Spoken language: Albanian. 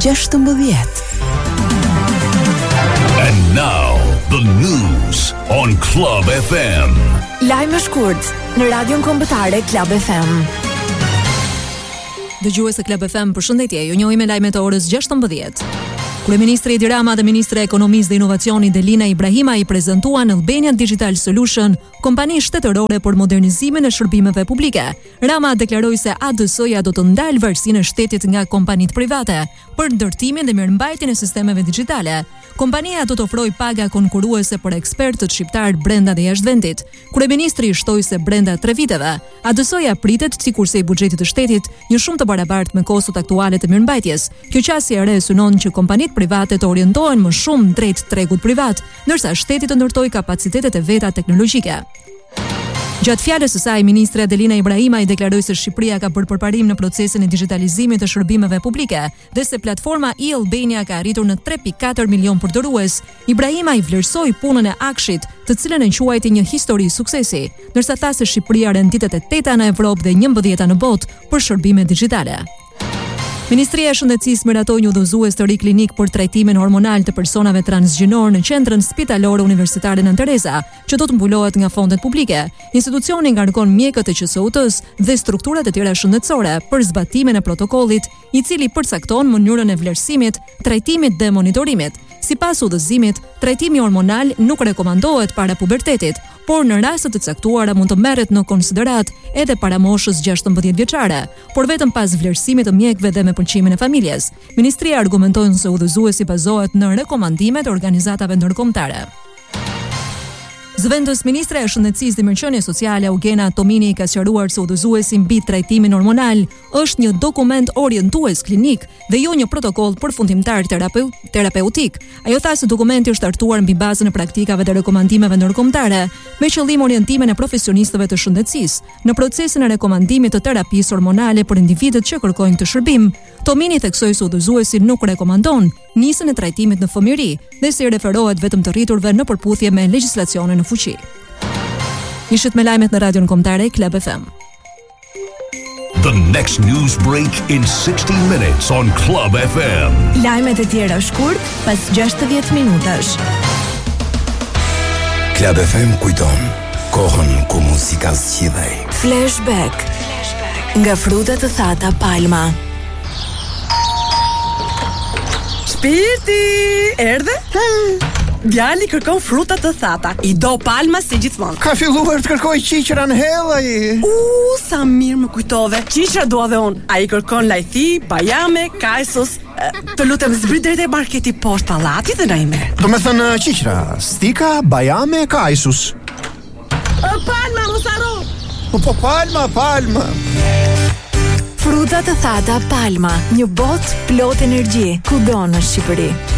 16. And now the news on Club FM. Lajme shkurt në radion kombëtare Club FM. Dëgjues e Club FM, përshëndetje. Ju njohim me lajmet e orës 16. Kryeministri Edi Rama dhe Ministre e Ekonomisë dhe Inovacionit Delina Ibrahima i prezantuan Albania Digital Solution, kompani shtetërore për modernizimin e shërbimeve publike. Rama deklaroi se ADS-ja do të ndalë varësinë e shtetit nga kompanitë private për ndërtimin dhe mirëmbajtjen e sistemeve digjitale. Kompania do të ofrojë paga konkurruese për ekspertët shqiptar brenda dhe jashtë vendit. Kryeministri shtoi se brenda 3 viteve, ADS-ja pritet, sikurse i buxhetit të shtetit, një shumë të barabartë me kostot aktuale të mirëmbajtjes. Kjo qasje e re synon që kompanitë private të orientohen më shumë drejt tregut privat, ndërsa shteti të ndërtojë kapacitetet e veta teknologjike. Gjatë fjalës së saj, ministre Delina Ibrahima i deklaroi se Shqipëria ka bërë përparim në procesin e digitalizimit të shërbimeve publike dhe se platforma e-Albania ka arritur në 3.4 milion përdorues. Ibrahima i vlerësoi punën e Akshit, të cilën e quajti një histori suksesi, ndërsa tha se Shqipëria renditet e 8 në Evropë dhe 11 në botë për shërbime digjitale. Ministria e Shëndetësisë miratoi një udhëzues të ri klinik për trajtimin hormonal të personave transgjinor në qendrën spitalore universitare Nën Tereza, që do të mbulohet nga fondet publike. Institucioni ngarkon mjekët e QSU-ts dhe strukturat e tjera shëndetësore për zbatimin e protokollit, i cili përcakton mënyrën e vlerësimit, trajtimit dhe monitorimit. Sipas udhëzimit, trajtimi hormonal nuk rekomandohet para pubertetit, por në raste të caktuara mund të merret në konsiderat edhe para moshës 16 vjeçare, por vetëm pas vlerësimit të mjekëve dhe me pëlqimin e familjes. Ministria argumenton se udhëzuesi bazohet në rekomandimet e organizatave ndërkombëtare. Zëvendës ministre e Shëndetësisë dhe Mirëqenies Sociale Eugena Tomini ka sqaruar se udhëzuesi mbi trajtimin hormonal është një dokument orientues klinik dhe jo një protokoll përfundimtar terapeutik. Ajo tha se dokumenti është hartuar mbi bazën e praktikave dhe rekomandimeve ndërkombëtare me qëllim orientimin e profesionistëve të shëndetësisë në procesin e rekomandimit të terapisë hormonale për individët që kërkojnë këtë shërbim. Tomini theksoi se udhëzuesi nuk rekomandon nisën e trajtimit në fëmijëri dhe se referohet vetëm të rriturve në përputhje me legjislacionin në fuqi. Ishit me lajmet në radion kombëtare Club FM. The next news break in 60 minutes on Club FM. Lajmet e tjera shkurt pas 60 minutash. Club FM kujton kohën ku muzika zgjidhej. Flashback. Nga frutat të thata Palma. Shpirti, erdhe? Djali kërkon fruta të thata. I do Palma si gjithmonë. Ka filluar të kërkoj qiqra në hellaj. Sa mirë më kujtove. Qiqra dua dhe unë. Ai kërkon lajthi, bajame, kajsos. Të lutem zbrit drejt e marketi poshtë pallatit dhe na i merr. Do me thënë qiqra, stika, bajame, kajsus. Palma, mos harro. Po Palma. Fruta të thata Palma, një botë plot energji, kudo në Shqipëri.